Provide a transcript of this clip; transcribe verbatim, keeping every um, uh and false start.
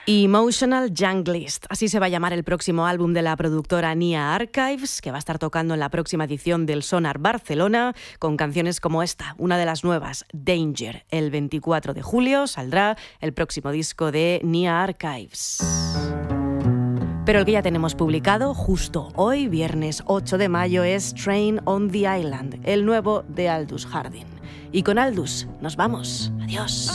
Emotional Junglist, así se va a llamar el próximo álbum de la productora Nia Archives, que va a estar tocando en la próxima edición del Sonar Barcelona, con canciones como esta, una de las nuevas, Danger. El veinticuatro de julio saldrá el próximo disco de Nia Archives. Pero el que ya tenemos publicado justo hoy, viernes ocho de mayo, es Train on the Island, el nuevo de Aldous Harding. Y con Aldous nos vamos. Adiós.